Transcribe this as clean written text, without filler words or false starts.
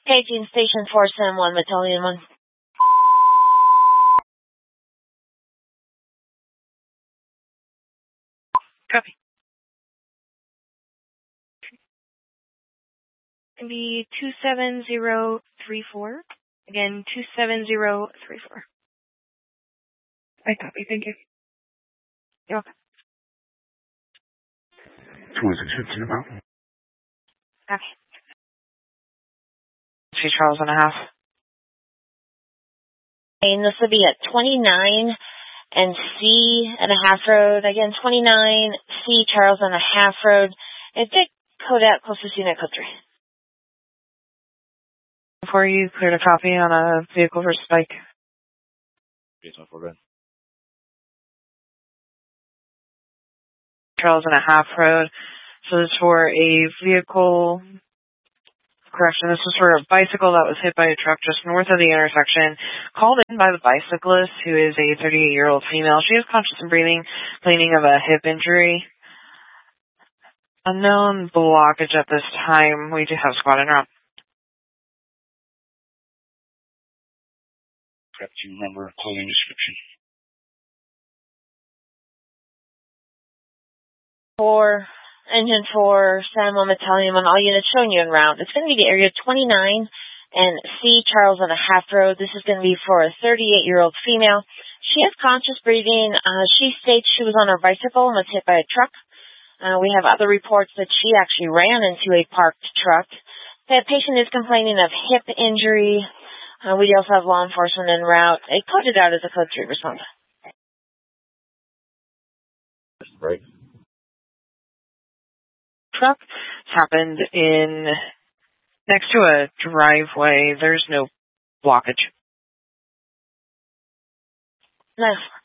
Paging Station 4, San Juan, Battalion 1. Copy. It'll be 27034. Again, 27034. I copy, thank you. You're welcome. 2615 about. Okay. C Charles and a half. And this will be at 29 and C and a half road. Again, 29 C Charles and a half road. And take code out closest unit code 3. Before you cleared a copy on a vehicle for spike. Yes, my foreground. Charles and a half road. So this is for a vehicle, correction, this was for a bicycle that was hit by a truck just north of the intersection, called in by the bicyclist, who is a 38-year-old female. She is conscious and breathing, complaining of a hip injury. Unknown blockage at this time. We do have squad en route. Prep team member, clothing description. 4, Engine 4, San Juan Battalion 1, all units showing you en route. It's going to be the area 29 and C Charles and a half road. This is going to be for a 38-year-old female. She has conscious breathing. She states she was on her bicycle and was hit by a truck. We have other reports that she actually ran into a parked truck. The patient is complaining of hip injury. We also have law enforcement en route. They coded out as a code 3 response. Right. Truck happened in next to a driveway. There's no blockage. No.